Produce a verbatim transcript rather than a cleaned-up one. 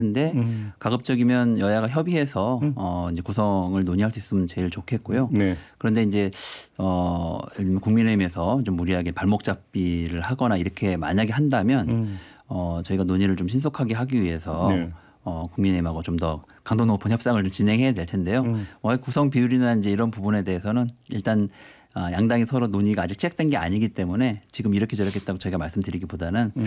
근데 음. 가급적이면 여야가 협의해서 음. 어 이제 구성을 논의할 수 있으면 제일 좋겠고요. 네. 그런데 이제 어 예를 들면 국민의힘에서 좀 무리하게 발목 잡기를 하거나 이렇게 만약에 한다면 음. 어 저희가 논의를 좀 신속하게 하기 위해서 네. 어 국민의힘하고 좀 더 강도 높은 협상을 좀 진행해야 될 텐데요. 음. 어 구성 비율이나 이제 이런 부분에 대해서는 일단 아, 양당이 서로 논의가 아직 시작된 게 아니기 때문에 지금 이렇게 저렇게 했다고 저희가 말씀드리기보다는